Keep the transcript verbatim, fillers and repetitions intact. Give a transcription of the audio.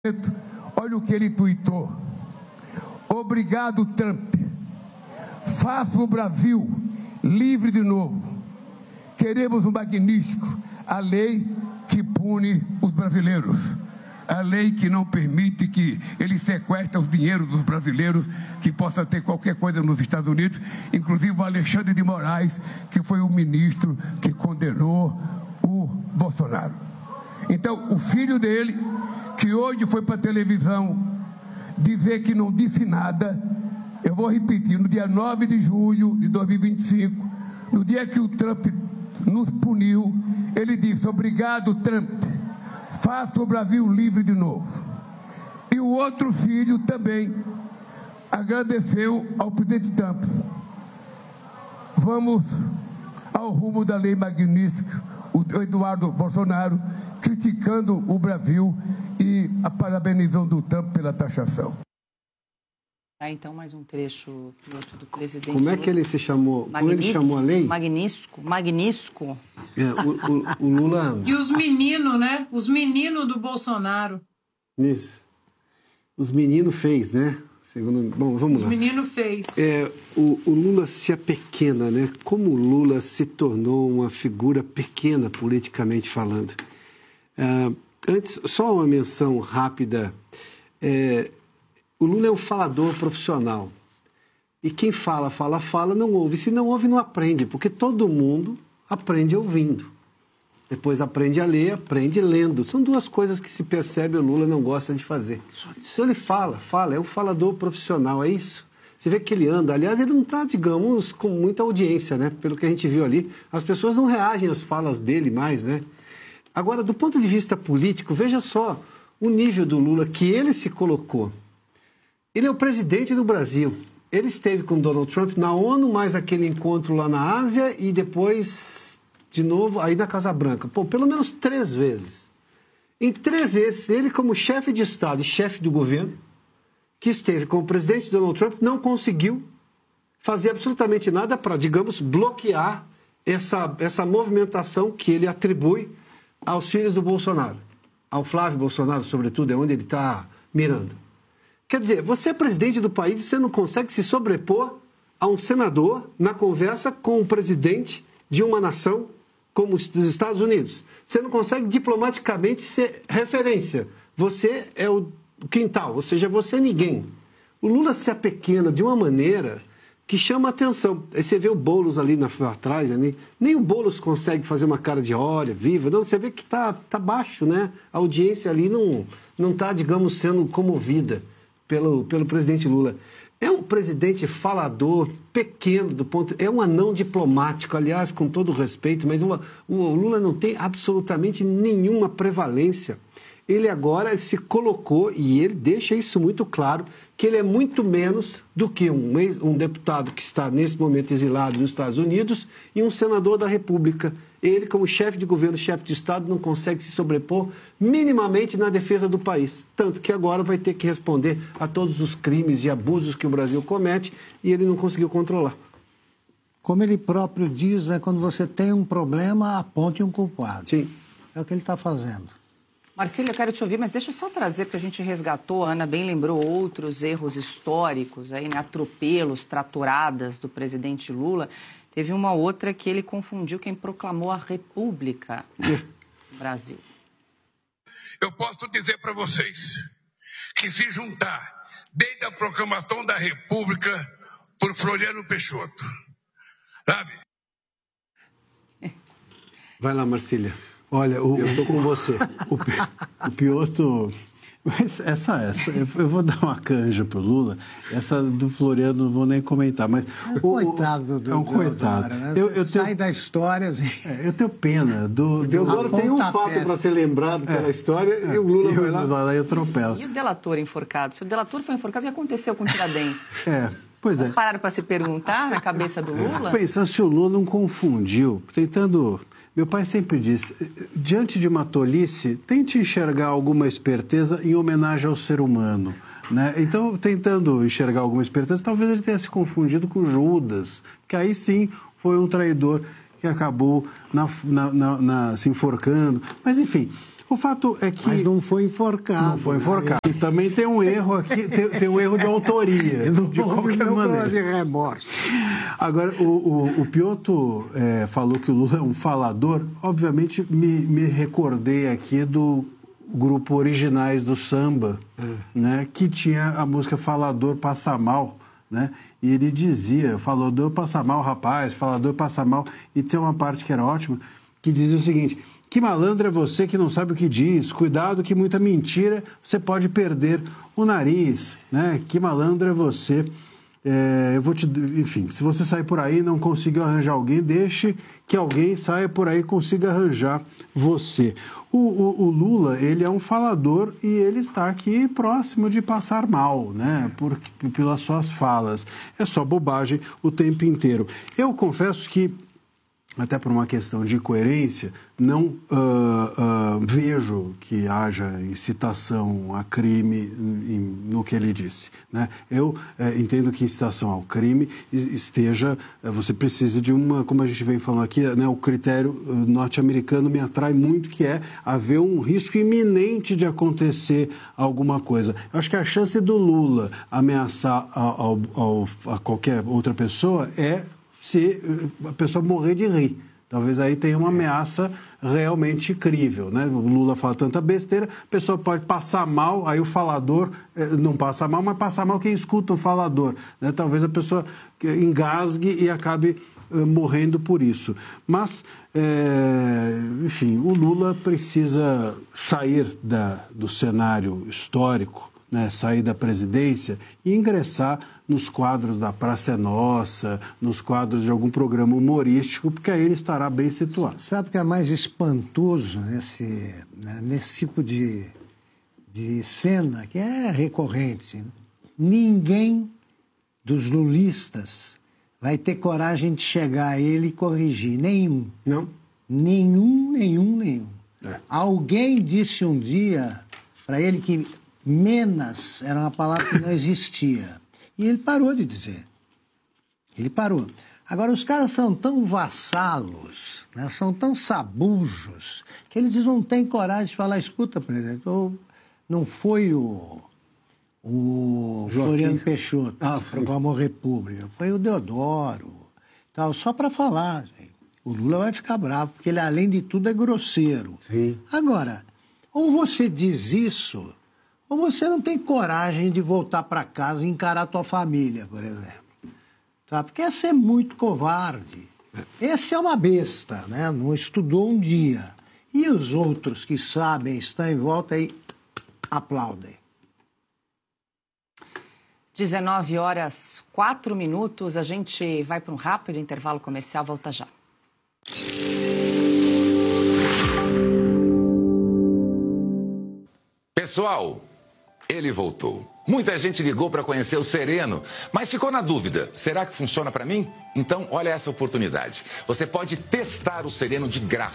Olha o que ele tuitou. Obrigado, Trump. Faça o Brasil livre de novo. Queremos um magnífico, a lei que pune os brasileiros. A lei que não permite que ele sequestre o dinheiro dos brasileiros, que possa ter qualquer coisa nos Estados Unidos, inclusive o Alexandre de Moraes, que foi o ministro que condenou o Bolsonaro. Então, o filho dele, que hoje foi para a televisão dizer que não disse nada, eu vou repetir, no dia nove de julho de dois mil e vinte e cinco, no dia que o Trump nos puniu, ele disse: obrigado, Trump, faça o Brasil livre de novo. E o outro filho também agradeceu ao presidente Trump. Vamos ao rumo da lei magnífica, o Eduardo Bolsonaro criticando o Brasil e parabenizando o Trump pela taxação. Ah, então, mais um trecho piloto do presidente. Como é que ele se chamou? Como ele chamou a lei? Magnífico. Magnífico. É, o, o, o Lula... E os meninos, né? Os meninos do Bolsonaro. Isso. Os meninos fez, né? Segundo... Bom, vamos os lá. Os meninos fez. É, o, o Lula se apequena, né? Como o Lula se tornou uma figura pequena, politicamente falando. Uh, antes, só uma menção rápida. É, o Lula é um falador profissional. E quem fala, fala, fala, não ouve. Se não ouve, não aprende, porque todo mundo aprende ouvindo. Depois aprende a ler, aprende lendo. São duas coisas que se percebe o Lula não gosta de fazer. Então ele fala, fala, é um falador profissional, é isso. Você vê que ele anda, aliás, ele não está, digamos, com muita audiência, né? Pelo que a gente viu ali, as pessoas não reagem às falas dele mais, né? Agora, do ponto de vista político, veja só o nível do Lula que ele se colocou. Ele é o presidente do Brasil. Ele esteve com Donald Trump na ONU, mais aquele encontro lá na Ásia e depois, de novo, aí na Casa Branca. Pô, pelo menos três vezes. Em três vezes, ele como chefe de Estado e chefe do governo, que esteve com o presidente Donald Trump, não conseguiu fazer absolutamente nada para, digamos, bloquear essa, essa movimentação que ele atribui aos filhos do Bolsonaro. Ao Flávio Bolsonaro, sobretudo, é onde ele está mirando. Quer dizer, você é presidente do país e você não consegue se sobrepor a um senador na conversa com o presidente de uma nação como os Estados Unidos. Você não consegue diplomaticamente ser referência. Você é o quintal, ou seja, você é ninguém. O Lula se apequena de uma maneira que chama a atenção. Aí você vê o Boulos ali na, atrás, ali. Nem o Boulos consegue fazer uma cara de olha, viva. Não, você vê que está tá baixo, né? A audiência ali não não está, digamos, sendo comovida pelo, pelo presidente Lula. É um presidente falador, pequeno, do ponto, é um anão diplomático, aliás, com todo respeito, mas o, o Lula não tem absolutamente nenhuma prevalência. Ele agora ele se colocou, e ele deixa isso muito claro, que ele é muito menos do que um, um deputado que está, nesse momento, exilado nos Estados Unidos e um senador da República. Ele, como chefe de governo, chefe de Estado, não consegue se sobrepor minimamente na defesa do país. Tanto que agora vai ter que responder a todos os crimes e abusos que o Brasil comete e ele não conseguiu controlar. Como ele próprio diz, né, quando você tem um problema, aponte um culpado. Sim. É o que ele está fazendo. Marcílio, eu quero te ouvir, mas deixa eu só trazer, porque a gente resgatou, a Ana bem lembrou outros erros históricos, aí, né, atropelos, traturadas do presidente Lula. Teve uma outra que ele confundiu quem proclamou a República no Brasil. Eu posso dizer para vocês que se juntar desde a proclamação da República por Floriano Peixoto, sabe? Vai lá, Marcília. Olha, o, eu estou com você. O, o Pioto... Mas essa, essa, eu vou dar uma canja pro Lula. Essa do Floriano não vou nem comentar, mas... É um o, coitado do É um do coitado. Deodoro, né? eu, eu Sai tenho, da história... Assim. É, eu tenho pena do... O Deodoro do, tem um fato para ser lembrado pela é, história é, e o Lula vai lá... lá e atropela. E o delator enforcado? Se o delator foi enforcado, o que aconteceu com o Tiradentes? É, pois é. Vocês pararam para se perguntar na cabeça do Lula? É, pensando se o Lula não confundiu, tentando... Meu pai sempre disse, diante de uma tolice, tente enxergar alguma esperteza em homenagem ao ser humano, né? Então, tentando enxergar alguma esperteza, talvez ele tenha se confundido com Judas, que aí sim foi um traidor que acabou na, na, na, na, se enforcando. Mas, enfim, O fato é que... Mas não foi enforcado. Não foi enforcado. E também tem um erro aqui, tem, tem um erro de autoria, não de qualquer maneira. De remorso. Agora, o, o, o Piotto é, falou que o Lula é um falador. Obviamente, me, me recordei aqui do grupo Originais do Samba, é. né, que tinha a música Falador Passa Mal, né? E ele dizia, falador passa mal, rapaz, falador passa mal. E tem uma parte que era ótima, que dizia o seguinte... Que malandro é você que não sabe o que diz. Cuidado que muita mentira você pode perder o nariz, né? Que malandro é você. É, eu vou te... Enfim, se você sair por aí e não conseguiu arranjar alguém, deixe que alguém saia por aí e consiga arranjar você. O, o, o Lula, ele é um falador e ele está aqui próximo de passar mal, né? Por, pelas suas falas. É só bobagem o tempo inteiro. Eu confesso que, até por uma questão de coerência, não uh, uh, vejo que haja incitação a crime em, no que ele disse, né? Eu uh, entendo que incitação ao crime esteja, uh, você precisa de uma, como a gente vem falando aqui, né, o critério uh, norte-americano me atrai muito, que é haver um risco iminente de acontecer alguma coisa. Eu acho que a chance do Lula ameaçar ao, ao, a qualquer outra pessoa é se a pessoa morrer de rir. Talvez aí tenha uma ameaça realmente crível, né? O Lula fala tanta besteira, a pessoa pode passar mal, aí o falador eh, não passa mal, mas passa mal quem escuta o falador, né? Talvez a pessoa engasgue e acabe eh, morrendo por isso. Mas, eh, enfim, o Lula precisa sair da, do cenário histórico, né, sair da presidência e ingressar nos quadros da Praça é Nossa, nos quadros de algum programa humorístico, porque aí ele estará bem situado. Sabe o que é mais espantoso nesse, né, nesse tipo de, de cena, que é recorrente? Né? Ninguém dos lulistas vai ter coragem de chegar a ele e corrigir. Nenhum. Não? Nenhum, nenhum, nenhum. É. Alguém disse um dia para ele que menas era uma palavra que não existia. E ele parou de dizer. Ele parou. Agora, os caras são tão vassalos, né, são tão sabujos, que eles não têm coragem de falar, escuta, presidente, ou não foi o, o Floriano Peixoto ah, que proclamou República, foi o Deodoro, tal, só para falar. Gente. O Lula vai ficar bravo, porque ele, além de tudo, é grosseiro. Sim. Agora, ou você diz isso... Ou você não tem coragem de voltar para casa e encarar a tua família, por exemplo. Tá? Porque esse é muito covarde. Esse é uma besta, né? Não estudou um dia. E os outros que sabem, estão em volta e aplaudem. dezenove horas, quatro minutos. A gente vai para um rápido intervalo comercial. Volta já. Pessoal, ele voltou. Muita gente ligou para conhecer o Sereno, mas ficou na dúvida. Será que funciona para mim? Então, olha essa oportunidade. Você pode testar o Sereno de graça.